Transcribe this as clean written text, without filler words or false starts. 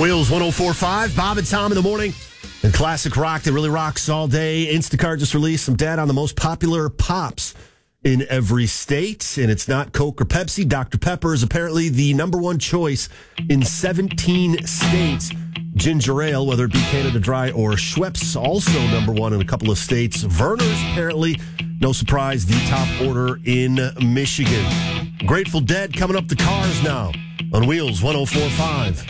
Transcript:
Wheels 104.5, Bob and Tom in the morning. And classic rock that really rocks all day. Instacart just released some data on the most popular pops in every state. And it's not Coke or Pepsi. Dr. Pepper is apparently the number one choice in 17 states. Ginger ale, whether it be Canada Dry or Schweppes, also number one in a couple of states. Verner's, apparently, no surprise, the top order in Michigan. Grateful Dead coming up the Cars now on Wheels 104.5.